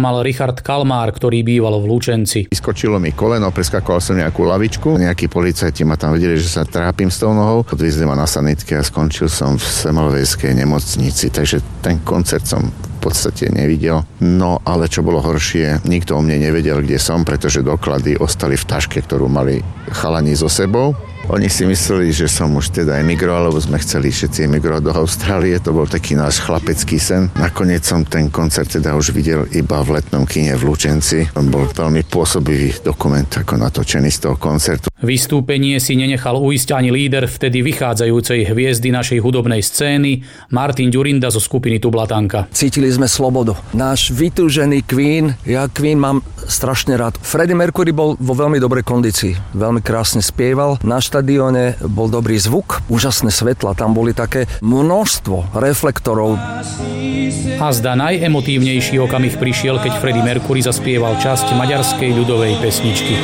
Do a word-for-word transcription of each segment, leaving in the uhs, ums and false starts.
mal Richard Kalmár, ktorý býval v Lučenci. Vyskočilo mi koleno, preskakoval som nejakú lavičku. Nejakí policajti ma tam videli, že sa trápim s tou nohou. Odviezli ma na sanitke a skončil som v Semmelweisskej nemocnici, takže ten koncert som v podstate nevidel. No ale čo bolo horšie, nikto o mne nevedel, kde som, pretože doklady ostali v taške, ktorú mali chalani so sebou. Oni si mysleli, že som už teda emigroval, lebo sme chceli všetci emigrovať do Austrálie. To bol taký náš chlapecký sen. Nakoniec som ten koncert teda už videl iba v letnom kine v Lučenci. To bol veľmi pôsobivý dokument, ako natočený z toho koncertu. Vystúpenie si nenechal uísť ani líder vtedy vychádzajúcej hviezdy našej hudobnej scény Martin Ďurinda zo skupiny Tublatanka. Cítili sme slobodu. Náš vytúžený Queen, ja Queen mám strašne rád. Freddie Mercury bol vo veľmi dobrej kondícii. Veľmi krásne spieval. Na štadióne bol dobrý zvuk, úžasné svetla. Tam boli také množstvo reflektorov. A zdá najemotívnejší okamih prišiel, keď Freddie Mercury zaspieval časť maďarskej ľudovej pesničky.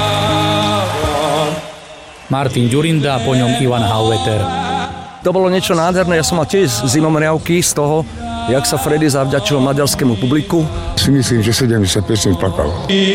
Martin Ďurinda a po ňom Ivan Hauveter. To bolo niečo nádherné. Ja som mal tiež zimomriavky z toho, jak sa Freddie zavďačil maďarskému publiku. Si myslím, že sedemdesiat percent plakal.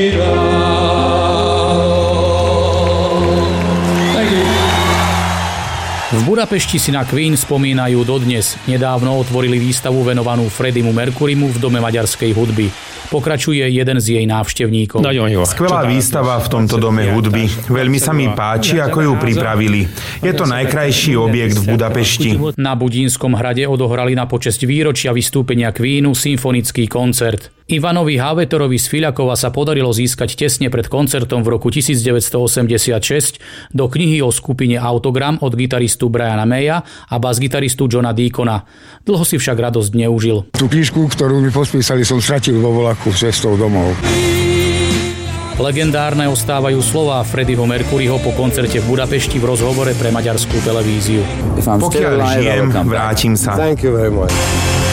V Budapešti si na Queen spomínajú dodnes. Nedávno otvorili výstavu venovanú Freddiemu Mercurymu v Dome maďarskej hudby. Pokračuje jeden z jej návštevníkov. Skvelá výstava v tomto dome hudby. Veľmi sa mi páči, ako ju pripravili. Je to najkrajší objekt v Budapešti. Na Budínskom hrade odohrali na počesť výročia vystúpenia Queenu symfonický koncert. Ivanovi Hauveterovi z Fiľakova sa podarilo získať tesne pred koncertom v roku devätnásťstoosemdesiatšesť do knihy o skupine Autogram od gitaristu Briana Maya a basgitaristu Johna Deacona. Dlho si však radosť neužil. Tú knižku, ktorú mi podpísali, som stratil vo vlaku cestou domov. Legendárne ostávajú slová Freddieho Mercuryho po koncerte v Budapešti v rozhovore pre maďarskú televíziu. Pokiaľ žijem, vrátim sa. Thank you very much.